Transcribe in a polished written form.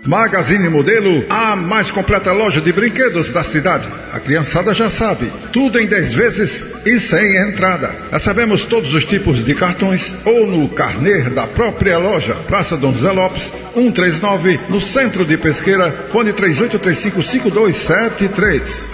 Magazine Modelo, a mais completa loja de brinquedos da cidade. A criançada já sabe, tudo em 10 vezes e sem entrada. Recebemos todos os tipos de cartões ou no carnê da própria loja. Praça Dom José Lopes, 139, no centro de Pesqueira, fone 38355273.